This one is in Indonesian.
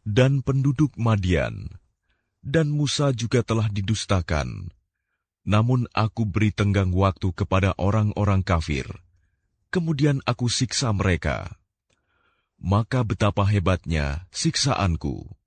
dan penduduk Madian. Dan Musa juga telah didustakan. Namun aku beri tenggang waktu kepada orang-orang kafir. Kemudian aku siksa mereka. Maka betapa hebatnya siksaanku.